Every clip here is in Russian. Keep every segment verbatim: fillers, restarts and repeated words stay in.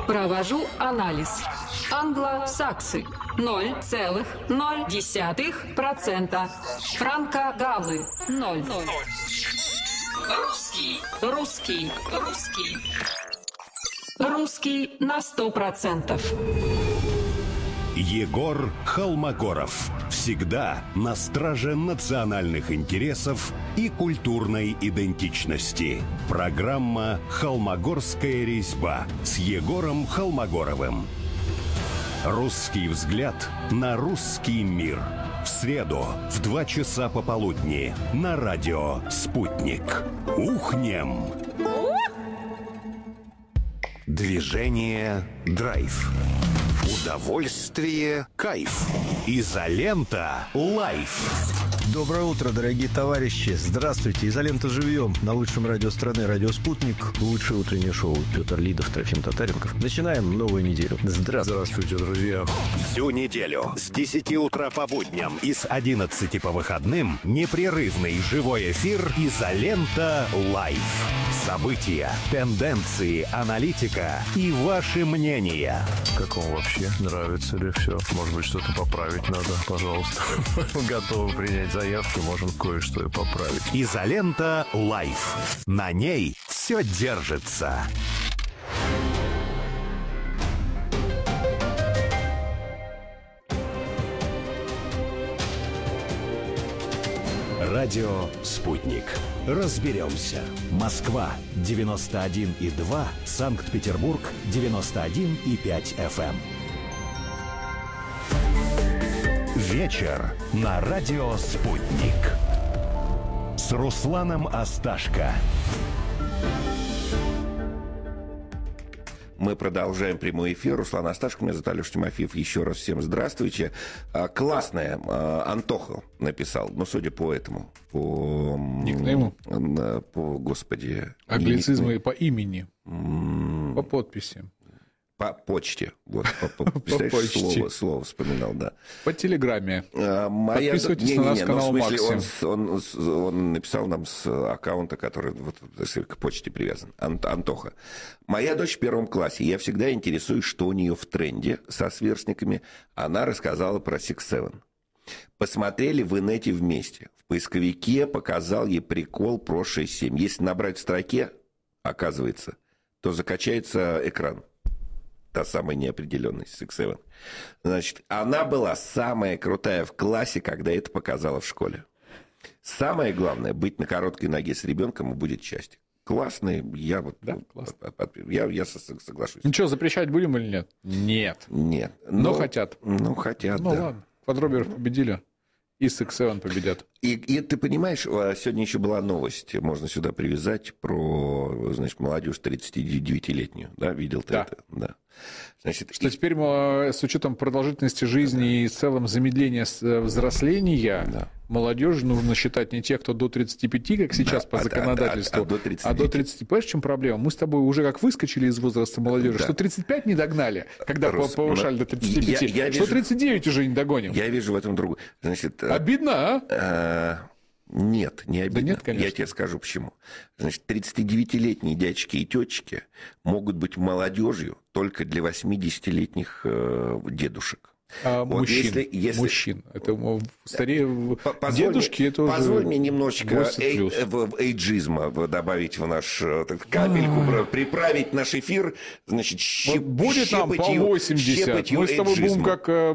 Провожу анализ. Англосаксы ноль целых ноль десятых процента. Франко-галлы ноль. Русский, русский, русский. Русский на сто процентов. Егор Холмогоров. Всегда на страже национальных интересов и культурной идентичности. Программа «Холмогорская резьба» с Егором Холмогоровым. Русский взгляд на русский мир. В среду в два часа пополудни на радио «Спутник». Ухнем! Движение «Драйв». Удовольствие, кайф. Изолента лайф. Доброе утро, дорогие товарищи. Здравствуйте. Изолента живьем. На лучшем радио страны, радио «Спутник». Лучшее утреннее шоу. Петр Лидов, Трофим Татаренков. Начинаем новую неделю. Здравствуйте. Здравствуйте, друзья. Всю неделю с десяти утра по будням и с одиннадцати по выходным непрерывный живой эфир «Изолента лайф». События, тенденции, аналитика и ваши мнения. Как вам вообще? Нравится ли все? Может быть, что-то поправить надо? Пожалуйста. Готовы принять заявки, можем кое-что и поправить. «Изолента лайф». На ней все держится. Радио «Спутник». Разберемся. Москва девяносто один и два, Санкт-Петербург девяносто один и пять эф эм. Вечер на радио «Спутник» с Русланом Асташко. Мы продолжаем прямой эфир. Руслан Асташко, меня зовут Алеша Тимофеев. Еще раз всем здравствуйте. Классная. Антоха написал, ну, судя по этому, по... Никнейму? По, господи... Англицизмы по имени, mm. по подписи. По почте. Вот, по, по, по почте. Слово, слово вспоминал, да. По телеграмме. А, моя... Подписывайтесь не, на не, наш не, канал ну, в смысле, Максим. Он, он, он написал нам с аккаунта, который вот, к почте привязан. Ан, Антоха. Моя дочь в первом классе. Я всегда интересуюсь, что у нее в тренде со сверстниками. Она рассказала про Six Seven. Посмотрели в инете вместе. В поисковике показал ей прикол про шесть семь. Если набрать в строке, оказывается, то закачается экран. Та самая неопределенность, Six Seven. Значит, она была самая крутая в классе, когда это показала в школе. Самое главное, быть на короткой ноге с ребенком, и будет счастье. Классный, я вот... Да, ну, классно. Я, я соглашусь. Ну что, запрещать будем или нет? Нет. Нет. Но, но хотят. Ну, хотят, ну, да. Ну, ладно. Квадроберов победили. И Six Seven победят. И, и ты понимаешь, сегодня еще была новость, можно сюда привязать, про, значит, молодежь тридцатидевятилетнюю, да, видел ты да. это? Да. Значит, что и... теперь с учетом продолжительности жизни да. и в целом замедления взросления, да. молодежь нужно считать не тех, кто до тридцати пяти, как сейчас да, по законодательству, а, а, а, до тридцати. А до тридцати. Понимаешь, в чем проблема? Мы с тобой уже как выскочили из возраста молодежи, да. что тридцать пять не догнали, когда Рус, повышали но... до тридцати пяти, я, я что вижу... тридцать девять уже не догоним. Я вижу в этом другую. Значит, обидно, а? а... Нет, не обидно. Да нет, конечно. Я тебе скажу почему. Значит, тридцатидевятилетние дядечки и тетечки могут быть молодежью только для восьмидесятилетних э, дедушек. А, вот мужчин, если, если... мужчин. Это старее позволь дедушки, мне, это уже позволь мне немножечко эй, в, эйджизма добавить в наш так, капельку, а приправить наш эфир, значит, щеп, вот будет нам по восемьдесят. Мы с тобой будем как...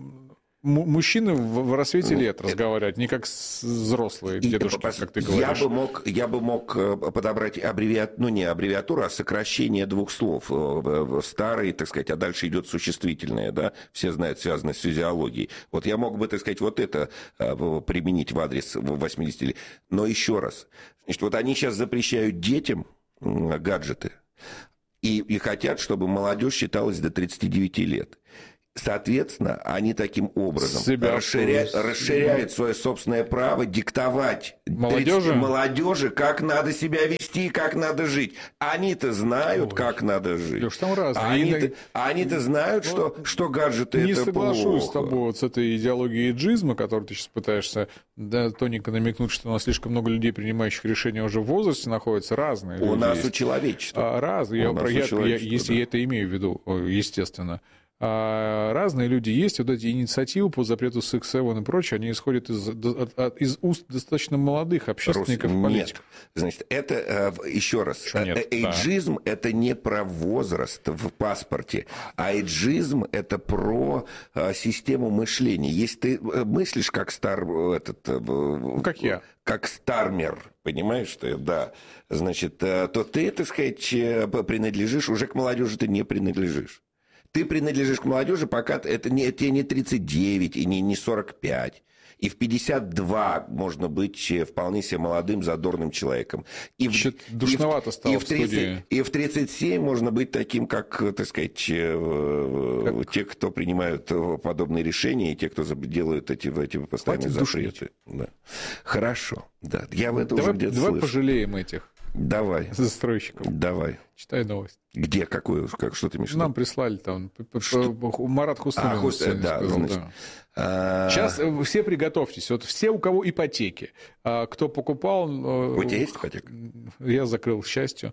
Мужчины в рассвете лет разговаривать, не как взрослые дедушки, как ты говоришь. Я бы мог, я бы мог подобрать аббревиатуру, ну не аббревиатуру, а сокращение двух слов. Старый, так сказать, а дальше идет существительное, да, все знают, связанное с физиологией. Вот я мог бы, так сказать, вот это применить в адрес восьмидесяти лет. Но еще раз, значит, вот они сейчас запрещают детям гаджеты и, и хотят, чтобы молодежь считалась до тридцати девяти лет. Соответственно, они таким образом Себя расширяют, просто... расширяют свое собственное право диктовать молодежи? молодежи, как надо себя вести, как надо жить. Они-то знают, Ой. как надо жить. Леш, там разные. Они-то, они-то знают, ну, что, что гаджеты не это плохо. Не соглашусь с тобой вот с этой идеологией эйджизма, которую ты сейчас пытаешься да, тоненько намекнуть, что у нас слишком много людей, принимающих решения, уже в возрасте находятся, разные. У нас есть. у человечества. А, разные. Я, я, я, если да. я это имею в виду, естественно. А разные люди есть, вот эти инициативы по запрету секс семь и прочее, они исходят из, из уст достаточно молодых общественников, Рус... политиков. Нет, значит, это, еще раз, нет? эйджизм да. это не про возраст в паспорте, а эйджизм это про систему мышления. Если ты мыслишь как стар... Этот, как я. Как стармер, понимаешь, что да, значит, то ты, так сказать, принадлежишь, уже к молодежи ты не принадлежишь. Ты принадлежишь к молодежи, пока это не, тебе не тридцать девять и не, не сорок пять. И в пятьдесят два можно быть вполне себе молодым, задорным человеком. И в, душновато и стало и в, тридцать, в студии. И в тридцать семь можно быть таким, как, так сказать, как... те, кто принимают подобные решения, и те, кто делают эти, эти постоянные запреты. Да. Хорошо. Да. Я в это давай, уже где-то давай слышу. пожалеем этих. Давай. Застройщиков. Давай. Читай новость. Где? Какую? Как, что ты имеешь в виду? Нам прислали там. Что? Марат Хуснуллин. А, Хус... да, сказал, значит, да. А... Сейчас все приготовьтесь. Вот все, у кого ипотеки. Кто покупал... У тебя есть ипотека? Я закрыл, к счастью.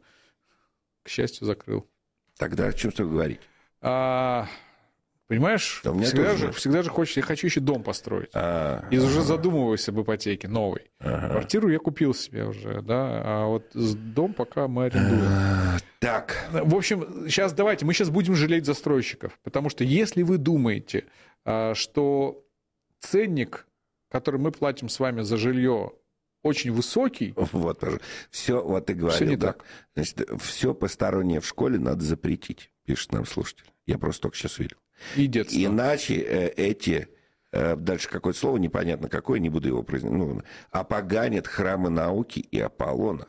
К счастью, закрыл. Тогда о чем что говорить? А... Понимаешь, да, всегда, же, всегда же хочется, я хочу еще дом построить. А, и ага. уже задумываюсь об ипотеке новой. Ага. Квартиру я купил себе уже, да, а вот дом пока мы арендуем. А, так. В общем, сейчас давайте, мы сейчас будем жалеть застройщиков, потому что если вы думаете, что ценник, который мы платим с вами за жилье, очень высокий. Вот, пожалуйста. Все, вот ты говорил, все не да? так. Значит, все постороннее в школе надо запретить, пишет нам слушатель. Я просто только сейчас видел. И детство. Иначе э, эти, э, дальше какое-то слово, непонятно какое, не буду его произносить, ну, опоганят храмы науки и Аполлона.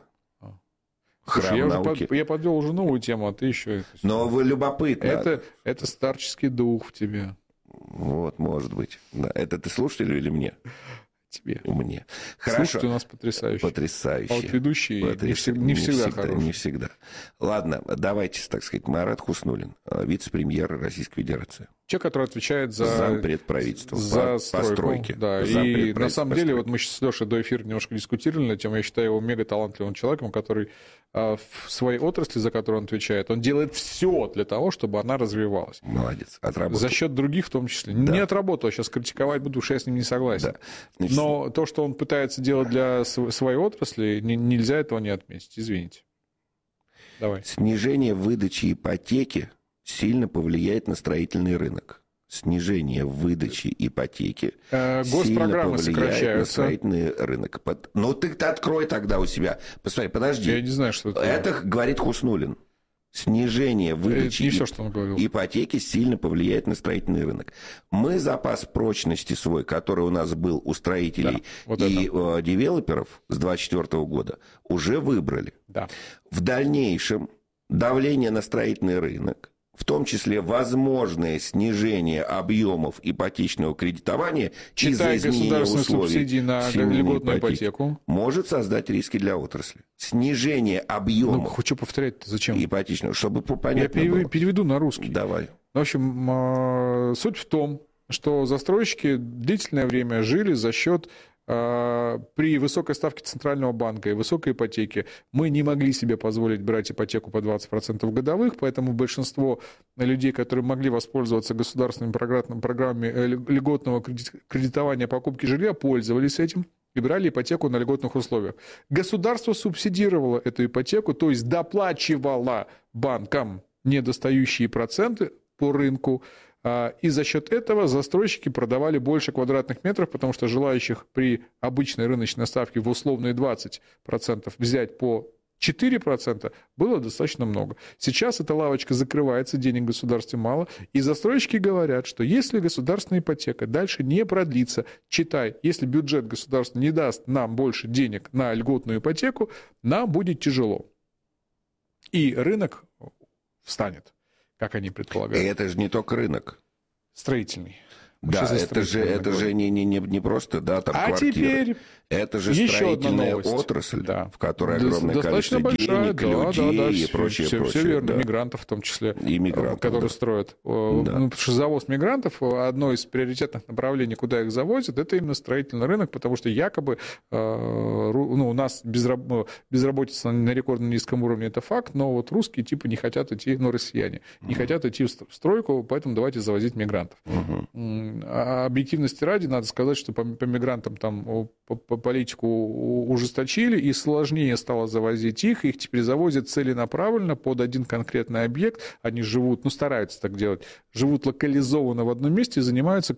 Слушай, Храм я, науки. Уже под, я подвел уже новую тему, а ты еще... Но вы любопытно. Это, это старческий дух в тебе. Вот, может быть. Да. Это ты слушателю или мне? Тебе. Мне. Хорошо. Слушатель у нас потрясающий. Потрясающий. А вот ведущий Потряс... не, не всегда, не всегда хороший. Не всегда. Ладно, давайте, так сказать, Марат Хуснуллин, вице-премьер Российской Федерации. Человек, который отвечает за... Зампред правительства. За по постройке. Да. И на самом деле, вот мы сейчас с Лешей до эфира немножко дискутировали на тему, я считаю его мега-талантливым человеком, который в своей отрасли, за которую он отвечает, он делает все для того, чтобы она развивалась. Молодец, отработал. За счет других в том числе. Да. Не отработал, сейчас критиковать буду, что я с ним не согласен. Да. Значит, но то, что он пытается делать для своей отрасли, нельзя этого не отметить. Извините. Давай. Снижение выдачи ипотеки сильно повлияет на строительный рынок. Снижение выдачи ипотеки э, сильно повлияет сокращаются. на строительный рынок. Ну, ты-то открой тогда у себя. Посмотри, подожди. Я не знаю, что это. Это говорит Хуснуллин. Снижение выдачи не все, что он говорил. ипотеки сильно повлияет на строительный рынок. Мы запас прочности свой, который у нас был у строителей, да, вот и это. девелоперов с двадцать четвёртого года, уже выбрали. Да. В дальнейшем давление на строительный рынок, в том числе возможное снижение объемов ипотечного кредитования из-за изменения условий субсидий на льготную ипотеку, может создать риски для отрасли. Снижение объемов. Ну, хочу повторять, зачем? Ипотечного, чтобы понятно Я было. переведу на русский. Давай. В общем, суть в том, что застройщики длительное время жили за счет при высокой ставке Центрального банка и высокой ипотеке мы не могли себе позволить брать ипотеку по двадцать процентов годовых, поэтому большинство людей, которые могли воспользоваться государственными программами льготного кредитования покупки жилья, пользовались этим и брали ипотеку на льготных условиях. Государство субсидировало эту ипотеку, то есть доплачивало банкам недостающие проценты по рынку, и за счет этого застройщики продавали больше квадратных метров, потому что желающих при обычной рыночной ставке в условные двадцать процентов взять по четыре процента было достаточно много. Сейчас эта лавочка закрывается, денег в государстве мало, и застройщики говорят, что если государственная ипотека дальше не продлится, читай, если бюджет государства не даст нам больше денег на льготную ипотеку, нам будет тяжело. И рынок встанет, как они предполагают. И это же не только рынок. строительный. Да, это же, это же не, не, не, не просто, да, там а квартиры. Теперь это же строительная отрасль, да. в которой огромное Достаточно количество большая, денег, да, людей да, да, и все, прочее, все, прочее. Все верно, да. мигрантов в том числе, и мигрантов, которые да. строят. Да. Ну, потому что завоз мигрантов, одно из приоритетных направлений, куда их завозят, это именно строительный рынок, потому что якобы ну, у нас безработица на рекордно низком уровне, это факт, но вот русские типа не хотят идти, ну, россияне, не угу. хотят идти в стройку, поэтому давайте завозить мигрантов. Угу. А объективности ради, надо сказать, что по, по мигрантам там по, по политику ужесточили, и сложнее стало завозить их, их теперь завозят целенаправленно под один конкретный объект, они живут, ну, стараются так делать, живут локализованно в одном месте и занимаются